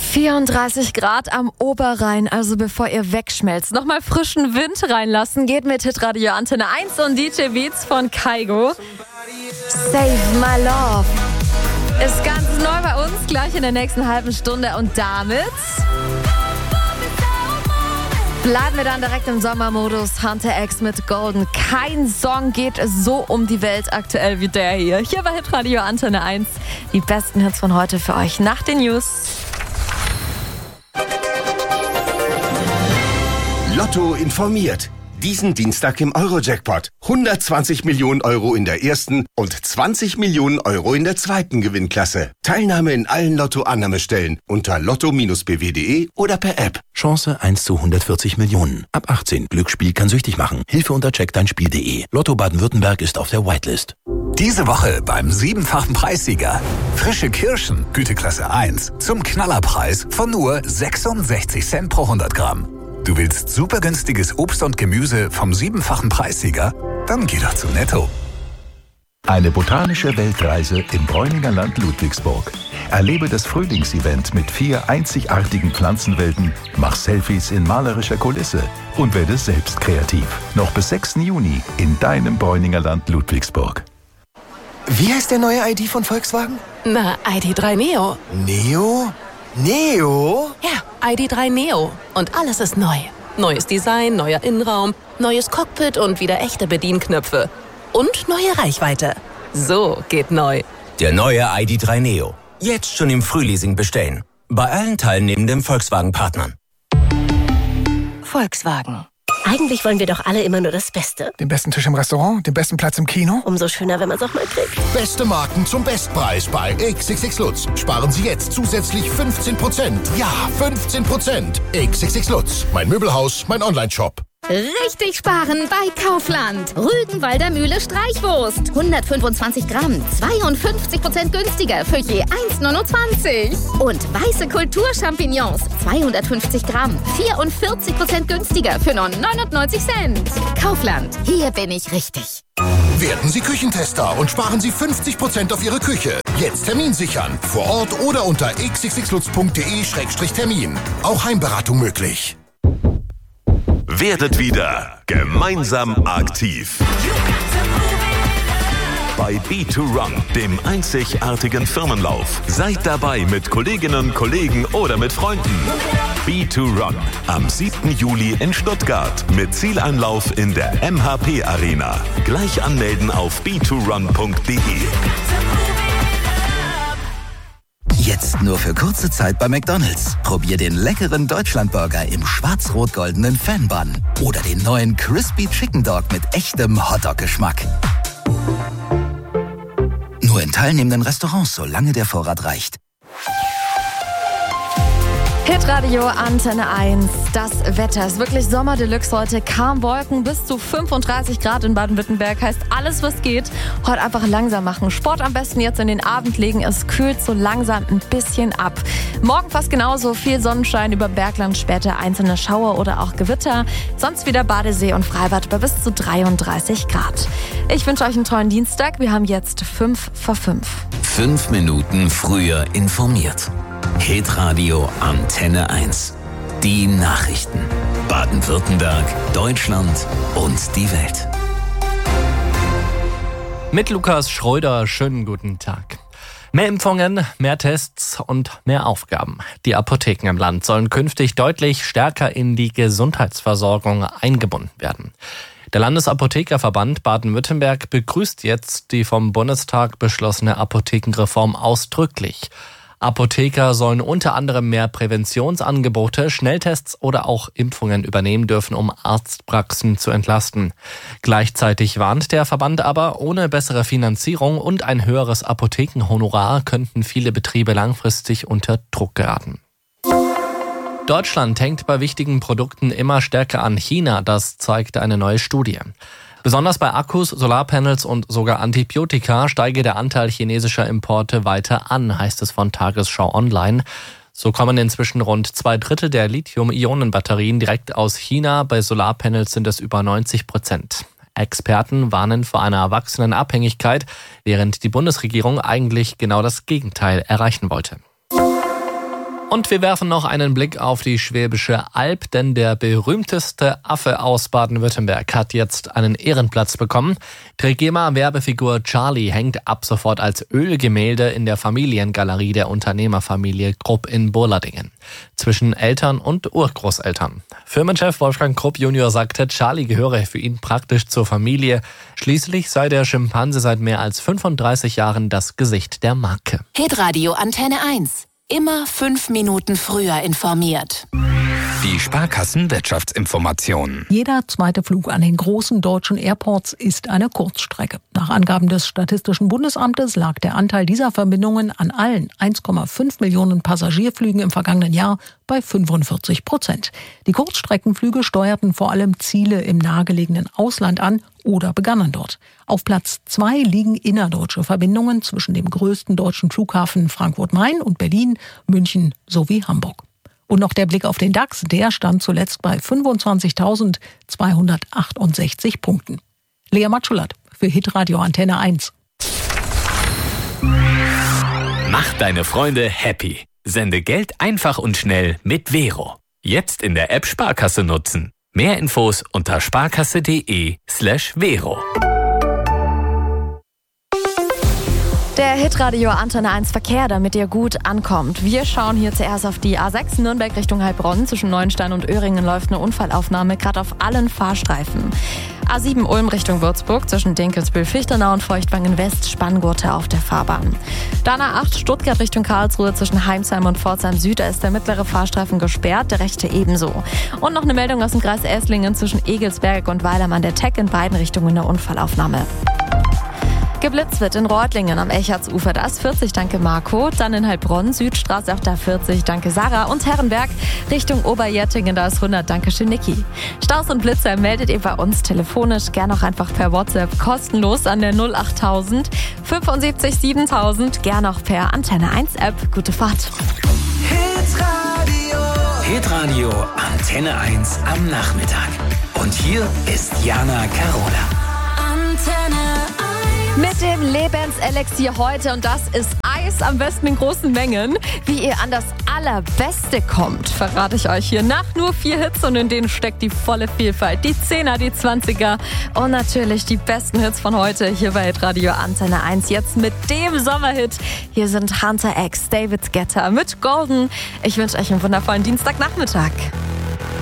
34 Grad am Oberrhein, also bevor ihr wegschmelzt, nochmal frischen Wind reinlassen. Geht mit Hitradio Antenne 1 und DJ Beats von Kygo. Save My Love ist ganz neu bei uns, gleich in der nächsten halben Stunde. Und damit bleiben wir dann direkt im Sommermodus. Hunter X mit Golden. Kein Song geht so um die Welt aktuell wie der hier. Hier bei Hitradio Antenne 1. Die besten Hits von heute für euch nach den News. Lotto informiert. Diesen Dienstag im Euro-Jackpot. 120 Millionen Euro in der ersten und 20 Millionen Euro in der zweiten Gewinnklasse. Teilnahme in allen Lotto-Annahmestellen unter lotto-bw.de oder per App. Chance 1 zu 140 Millionen. Ab 18. Glücksspiel kann süchtig machen. Hilfe unter checkdeinspiel.de. Lotto Baden-Württemberg ist auf der Whitelist. Diese Woche beim 7-fachen Preissieger. Frische Kirschen, Güteklasse 1, zum Knallerpreis von nur 66 Cent pro 100 Gramm. Du willst super günstiges Obst und Gemüse vom 7-fachen Preissieger? Dann geh doch zu Netto. Eine botanische Weltreise im Bräuninger Land Ludwigsburg. Erlebe das Frühlingsevent mit 4 einzigartigen Pflanzenwelten, mach Selfies in malerischer Kulisse und werde selbst kreativ. Noch bis 6. Juni in deinem Bräuninger Land Ludwigsburg. Wie heißt der neue ID von Volkswagen? Na, ID.3 Neo. Neo? Neo? Ja, ID.3 Neo. Und alles ist neu. Neues Design, neuer Innenraum, neues Cockpit und wieder echte Bedienknöpfe. Und neue Reichweite. So geht neu. Der neue ID.3 Neo. Jetzt schon im Frühleasing bestellen. Bei allen teilnehmenden Volkswagen-Partnern. Volkswagen. Eigentlich wollen wir doch alle immer nur das Beste. Den besten Tisch im Restaurant, den besten Platz im Kino. Umso schöner, wenn man es auch mal kriegt. Beste Marken zum Bestpreis bei XXX Lutz. Sparen Sie jetzt zusätzlich 15%. Ja, 15%. XXX Lutz. Mein Möbelhaus, mein Onlineshop. Richtig sparen bei Kaufland. Rügenwalder Mühle Streichwurst. 125 Gramm, 52% günstiger für je 1,29. Und weiße Kulturchampignons, 250 Gramm, 44% günstiger für nur 99 Cent. Kaufland, hier bin ich richtig. Werden Sie Küchentester und sparen Sie 50% auf Ihre Küche. Jetzt Termin sichern. Vor Ort oder unter xxxlutz.de/termin. Auch Heimberatung möglich. Werdet wieder gemeinsam aktiv. Bei B2Run, dem einzigartigen Firmenlauf. Seid dabei mit Kolleginnen, Kollegen oder mit Freunden. B2Run am 7. Juli in Stuttgart mit Zieleinlauf in der MHP Arena. Gleich anmelden auf b2run.de. Jetzt nur für kurze Zeit bei McDonald's. Probier den leckeren Deutschlandburger im schwarz-rot-goldenen Fan-Bun. Oder den neuen Crispy Chicken Dog mit echtem Hotdog-Geschmack. Nur in teilnehmenden Restaurants, solange der Vorrat reicht. Hitradio Antenne 1. Das Wetter ist wirklich Sommer Deluxe heute. Kaum Wolken, bis zu 35 Grad in Baden-Württemberg. Heißt alles, was geht. Heute einfach langsam machen. Sport am besten jetzt in den Abend legen. Es kühlt so langsam ein bisschen ab. Morgen fast genauso. Viel Sonnenschein über Bergland, später einzelne Schauer oder auch Gewitter. Sonst wieder Badesee und Freibad bei bis zu 33 Grad. Ich wünsche euch einen tollen Dienstag. Wir haben jetzt 5 vor 5. 5 Minuten früher informiert. Hitradio Antenne 1. Die Nachrichten. Baden-Württemberg, Deutschland und die Welt. Mit Lukas Schröder, schönen guten Tag. Mehr Impfungen, mehr Tests und mehr Aufgaben. Die Apotheken im Land sollen künftig deutlich stärker in die Gesundheitsversorgung eingebunden werden. Der Landesapothekerverband Baden-Württemberg begrüßt jetzt die vom Bundestag beschlossene Apothekenreform ausdrücklich. Apotheker sollen unter anderem mehr Präventionsangebote, Schnelltests oder auch Impfungen übernehmen dürfen, um Arztpraxen zu entlasten. Gleichzeitig warnt der Verband aber, ohne bessere Finanzierung und ein höheres Apothekenhonorar könnten viele Betriebe langfristig unter Druck geraten. Deutschland hängt bei wichtigen Produkten immer stärker an China, das zeigte eine neue Studie. Besonders bei Akkus, Solarpanels und sogar Antibiotika steige der Anteil chinesischer Importe weiter an, heißt es von Tagesschau Online. So kommen inzwischen rund 2/3 der Lithium-Ionen-Batterien direkt aus China. Bei Solarpanels sind es über 90%. Experten warnen vor einer wachsenden Abhängigkeit, während die Bundesregierung eigentlich genau das Gegenteil erreichen wollte. Und wir werfen noch einen Blick auf die Schwäbische Alb, denn der berühmteste Affe aus Baden-Württemberg hat jetzt einen Ehrenplatz bekommen. Trigema-Werbefigur Charlie hängt ab sofort als Ölgemälde in der Familiengalerie der Unternehmerfamilie Krupp in Burladingen. Zwischen Eltern und Urgroßeltern. Firmenchef Wolfgang Krupp Junior sagte, Charlie gehöre für ihn praktisch zur Familie. Schließlich sei der Schimpanse seit mehr als 35 Jahren das Gesicht der Marke. Hitradio Antenne 1. Immer 5 Minuten früher informiert. Die Sparkassen-Wirtschaftsinformationen. Jeder zweite Flug an den großen deutschen Airports ist eine Kurzstrecke. Nach Angaben des Statistischen Bundesamtes lag der Anteil dieser Verbindungen an allen 1,5 Millionen Passagierflügen im vergangenen Jahr bei 45%. Die Kurzstreckenflüge steuerten vor allem Ziele im nahegelegenen Ausland an oder begannen dort. Auf Platz 2 liegen innerdeutsche Verbindungen zwischen dem größten deutschen Flughafen Frankfurt-Main und Berlin, München sowie Hamburg. Und noch der Blick auf den DAX, der stand zuletzt bei 25.268 Punkten. Lea Matschulat für Hitradio Antenne 1. Mach deine Freunde happy. Sende Geld einfach und schnell mit Vero. Jetzt in der App Sparkasse nutzen. Mehr Infos unter sparkasse.de/Vero. Der Hitradio Antenne 1 Verkehr, damit ihr gut ankommt. Wir schauen hier zuerst auf die A6 Nürnberg Richtung Heilbronn. Zwischen Neuenstein und Öhringen läuft eine Unfallaufnahme, gerade auf allen Fahrstreifen. A7 Ulm Richtung Würzburg, zwischen Dinkelsbühl-Fichtenau und Feuchtwangen-West Spanngurte auf der Fahrbahn. Dann A8 Stuttgart Richtung Karlsruhe, zwischen Heimsheim und Pforzheim Süd, da ist der mittlere Fahrstreifen gesperrt, der rechte ebenso. Und noch eine Meldung aus dem Kreis Esslingen, zwischen Egelsberg und Weilheim an der Teck, in beiden Richtungen eine Unfallaufnahme. Geblitzt wird in Reutlingen am Echartsufer, da ist 40, danke Marco. Dann in Heilbronn, Südstraße auch da 40, danke Sarah. Und Herrenberg Richtung Oberjettingen, da ist 100, danke schön Niki. Staus und Blitzer meldet ihr bei uns telefonisch, gern auch einfach per WhatsApp, kostenlos an der 08000 75 7000, gern auch per Antenne 1 App. Gute Fahrt. Hitradio Antenne 1 am Nachmittag. Und hier ist Jana Carola. Antenne mit dem Lebenselixier heute, und das ist Eis, am besten in großen Mengen. Wie ihr an das Allerbeste kommt, verrate ich euch hier nach nur 4 Hits, und in denen steckt die volle Vielfalt. Die 10er, die 20er und natürlich die besten Hits von heute hier bei Radio Antenne 1. Jetzt mit dem Sommerhit. Hier sind Hunter X, David Guetta mit Golden. Ich wünsche euch einen wundervollen Dienstagnachmittag.